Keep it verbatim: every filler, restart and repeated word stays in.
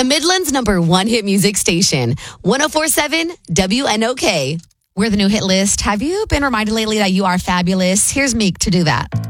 The Midland's number one hit music station, one oh four point seven W N O K. We're the new hit list. Have you been reminded lately that you are fabulous? Here's Meek to do that.